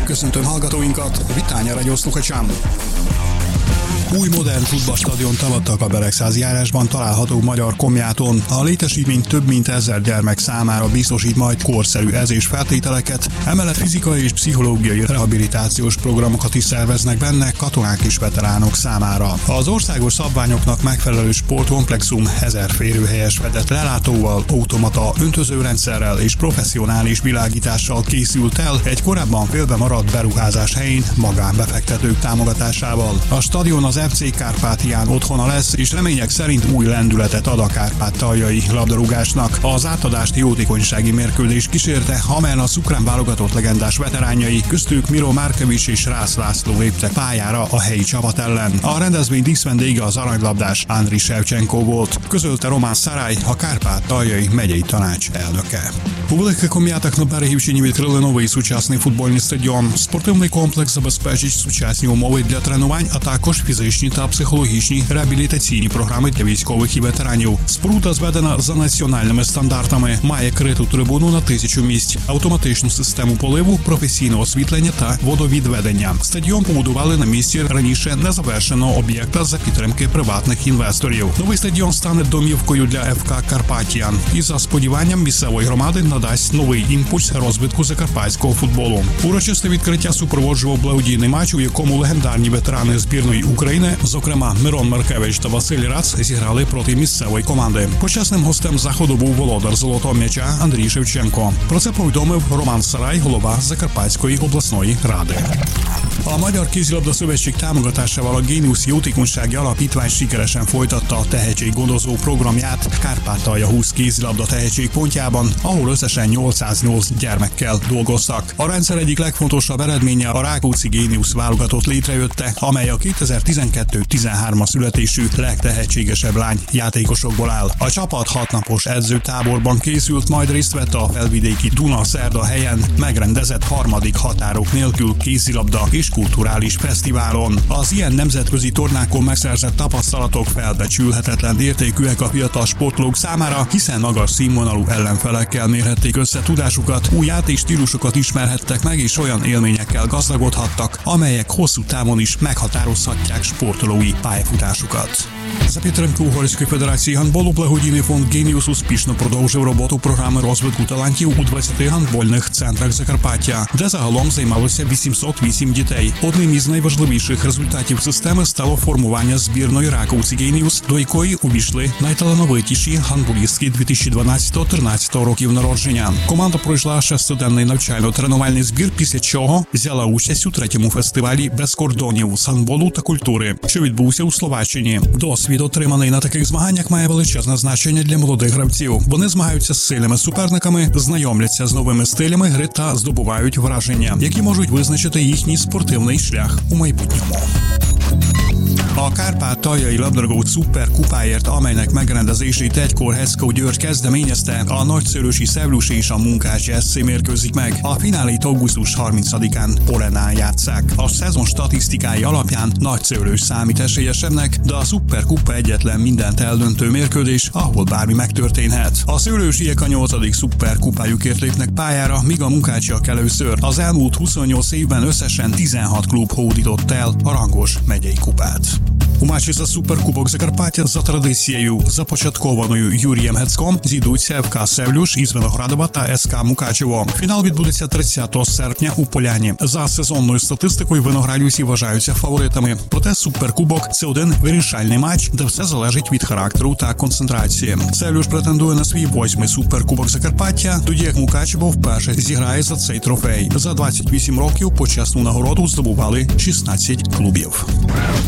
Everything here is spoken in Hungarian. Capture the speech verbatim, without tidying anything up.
Köszöntöm hallgatóinkat, Vitánya Radio sluchačám. Új modern futballstadion tagadtak a Beregszázi járásban található Magyar Komjáton. A létesítmény több mint ezer gyermek számára biztosít majd korszerű edzés feltételeket, emellett fizikai és pszichológiai rehabilitációs programokat is szerveznek benne katonák és veteránok számára. Az országos szabványoknak megfelelő sportkomplexum ezer férőhelyes fedett lelátóval, automata öntözőrendszerrel és professzionális világítással készült el egy korábban félbe maradt beruházás helyén magánbefektetők támogatásával. A stadion az ef cé Kárpátián otthona lesz, és remények szerint új lendületet ad a kárpátaljai labdarúgásnak. Az átadást jótékonysági mérkőzés kísérte, amelyen a szukrán válogatott legendás veteránjai, köztük Miro Markovics és Rász László léptek pályára a helyi csapat ellen. A rendezvény díszvendége az aranylabdás Andriy Shevchenko volt, közölte Roman Saraj, a Kárpátaljai megyei tanács elnöke. У Великих Ком'ятах на Берегівщині відкрили новий сучасний футбольний стадіон. Спортивний комплекс забезпечить сучасні умови для тренувань, а також фізичні та психологічні реабілітаційні програми для військових і ветеранів. Споруда зведена за національними стандартами, має криту трибуну на тисячу місць, автоматичну систему поливу, професійне освітлення та водовідведення. Стадіон побудували на місці раніше незавершеного об'єкта за підтримки приватних інвесторів. Новий стадіон стане домівкою для еф ка Карпатія і за сподіванням місцевої громади надасть новий імпульс розвитку закарпатського футболу. Урочисте відкриття супроводжував благодійний матч, у якому легендарні ветерани збірної України, зокрема Мирон Маркевич та Василь Рац, зіграли проти місцевої команди. Почесним гостем заходу був володар золотого м'яча Андрій Шевченко. Про це повідомив Роман Saraj, голова Закарпатської обласної ради. A Magyar Kézilabda Szövetség támogatásával a Géniusz Jótékonysági Alapítvány sikeresen folytatta a tehetséggondozó programját Kárpátalja húsz kézilabda tehetségpontjában, ahol összesen nyolcszáznyolc gyermekkel dolgoztak. A rendszer egyik legfontosabb eredménye a Rákóczi Géniusz válogatott létrejötte, amely a kétezer-tizenkettő tizenhárom születésű legtehetségesebb lány játékosokból áll. A csapat hatnapos edzőtáborban készült, majd részt vett a felvidéki Duna-Szerda helyen megrendezett harmadik határok nélkül kézilabda és kulturális fesztiválon. Az ilyen nemzetközi tornákon megszerzett tapasztalatok felbecsülhetetlen értékűek a fiatal sportolók számára, hiszen magas színvonalú ellenfelekkel mérhették össze tudásukat, új játékstílusokat ismerhettek meg, és olyan élményekkel gazdagodhattak, amelyek hosszú távon is meghatározhatják sportolói pályafutásukat. За підтримки Угорської Федерації гандболу благодійний фонд «Геніус» успішно продовжив роботу програми розвитку талантів у двадцяти гандбольних центрах Закарпаття, де загалом займалося вісімсот вісім дітей. Одним із найважливіших результатів системи стало формування збірної Rákóczi Géniusz, до якої увійшли найталановитіші гандболістки дві тисячі дванадцятого-тринадцятого років народження. Команда пройшла шестиденний навчально-тренувальний збір, після чого взяла участь у третьому фестивалі «Без кордонів» з гандболу та культури, що відбувся у Словаччині. Досвід, отриманий на таких змаганнях, має величезне значення для молодих гравців. Вони змагаються з сильними суперниками, знайомляться з новими стилями гри та здобувають враження, які можуть визначити їхній спортивний шлях у майбутньому. A Kárpátaljai labdarúgó szuperkupáért, amelynek megrendezését egykor Heszkó György kezdeményezte, a Nagyszőlősi Szevlus és a Munkács es cé mérkőzik meg. A finálét augusztus harmincadikán Polenán játsszák. A szezon statisztikái alapján Nagyszőlős számít esélyesebbnek, de a szuperkupa egyetlen mindent eldöntő mérkőzés, ahol bármi megtörténhet. A szőlősiek a nyolcadik szuperkupájukért lépnek pályára, míg a munkácsiak először. Az elmúlt huszonnyolc évben összesen tizenhat klub hódított el a rangos megyei kupát. У матчі за Суперкубок Закарпаття за традицією, започаткованою Юрієм Гецьком, зійдуться еф ка Севлюш із Виноградова та ес ка Мукачево. Фінал відбудеться тридцятого серпня у Поляні. За сезонною статистикою виноградівці вважаються фаворитами. Проте Суперкубок – це один вирішальний матч, де все залежить від характеру та концентрації. Севлюш претендує на свій восьмий Суперкубок Закарпаття, тоді як Мукачево вперше зіграє за цей трофей. За двадцять вісім років почесну нагороду здобували шістнадцять клубів.